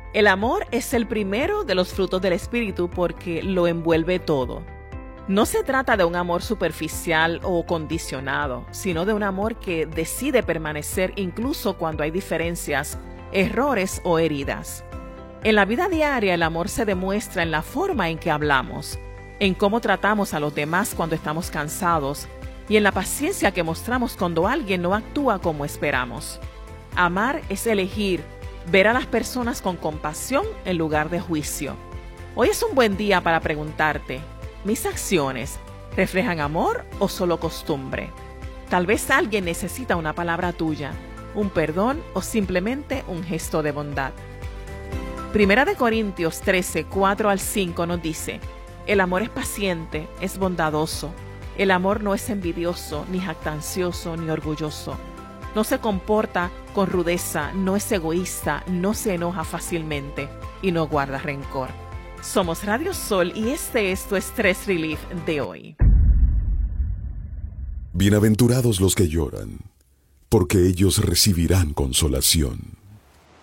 El amor es el primero de los frutos del Espíritu porque lo envuelve todo. No se trata de un amor superficial o condicionado, sino de un amor que decide permanecer incluso cuando hay diferencias, errores o heridas. En la vida diaria, el amor se demuestra en la forma en que hablamos, en cómo tratamos a los demás cuando estamos cansados y en la paciencia que mostramos cuando alguien no actúa como esperamos. Amar es elegir ver a las personas con compasión en lugar de juicio. Hoy es un buen día para preguntarte, ¿mis acciones reflejan amor o solo costumbre? Tal vez alguien necesita una palabra tuya, un perdón o simplemente un gesto de bondad. Primera de Corintios 13, 4 al 5 nos dice, el amor es paciente, es bondadoso. El amor no es envidioso, ni jactancioso, ni orgulloso. No se comporta con rudeza, no es egoísta, no se enoja fácilmente y no guarda rencor. Somos Radio Sol y este es tu Stress Relief de hoy. Bienaventurados los que lloran, porque ellos recibirán consolación.